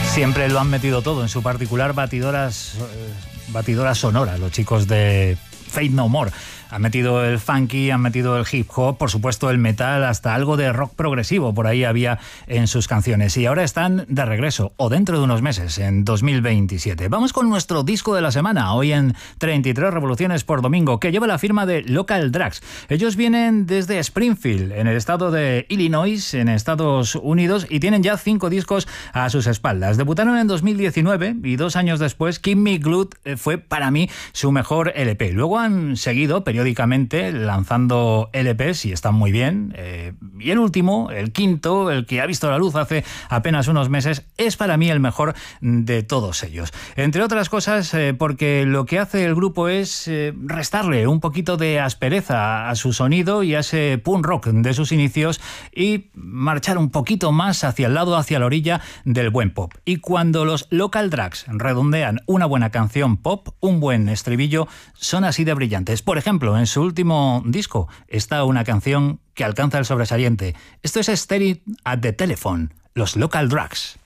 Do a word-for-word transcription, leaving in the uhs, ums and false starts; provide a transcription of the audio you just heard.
Siempre lo han metido todo en su particular batidora, batidora sonora, los chicos de Faith No More. Han metido el funky, han metido el hip hop, por supuesto el metal, hasta algo de rock progresivo por ahí había en sus canciones. Y ahora están de regreso, o dentro de unos meses, en dos mil veintisiete. Vamos con nuestro disco de la semana, hoy en treinta y tres revoluciones por domingo, que lleva la firma de Local Drugs. Ellos vienen desde Springfield, en el estado de Illinois, en Estados Unidos, y tienen ya cinco discos a sus espaldas. Debutaron en dos mil diecinueve y dos años después, Keep Me Glued fue para mí su mejor L P. Luego han seguido periódicamente periódicamente lanzando L Pes y están muy bien. Eh, y el último, el quinto, el que ha visto la luz hace apenas unos meses, es para mí el mejor de todos ellos. Entre otras cosas, eh, porque lo que hace el grupo es eh, restarle un poquito de aspereza a su sonido y a ese punk rock de sus inicios y marchar un poquito más hacia el lado, hacia la orilla del buen pop. Y cuando los Local Drugs redondean una buena canción pop, un buen estribillo, son así de brillantes. Por ejemplo, en su último disco está una canción que alcanza el sobresaliente. Esto es Staring at the Telephone, los Local Drugs.